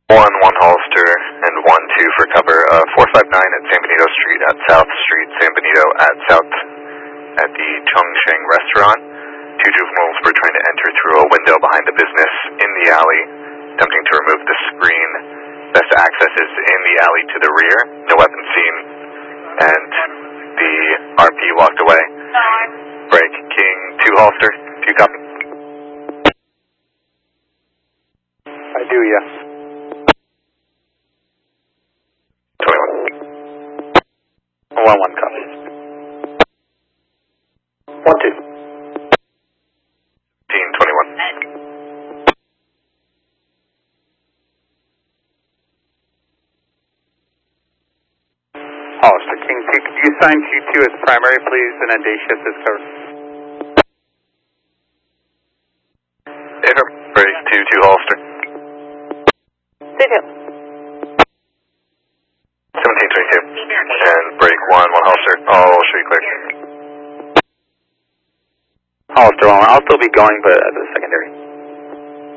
1 Hollister, and 1-2 for cover. 459 at San Benito Street at South Street, San Benito at South at the Chongsheng restaurant. 2 juveniles were trying to enter through a window behind the business in the alley, attempting to remove the screen. Best access is in the alley to the rear. No weapon seen, and the RP walked away. Break, King 2 Hollister, do you copy? I do, yes. 21. 1-1 copy. 1-2. 21. Hollister, King 2, could you assign Q2 as primary, please, and then day shift as cover? Break 2 Hollister. 1722. And break 1 Hollister. I'll show you clear. Hollister, I'll still be going, but at the secondary.